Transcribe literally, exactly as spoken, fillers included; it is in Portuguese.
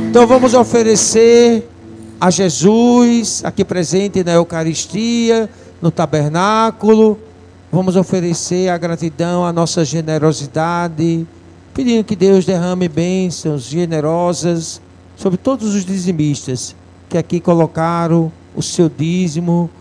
Então vamos oferecer a Jesus, aqui presente na Eucaristia, no tabernáculo. Vamos oferecer a gratidão, a nossa generosidade, pedindo que Deus derrame bênçãos generosas sobre todos os dizimistas que aqui colocaram o seu dízimo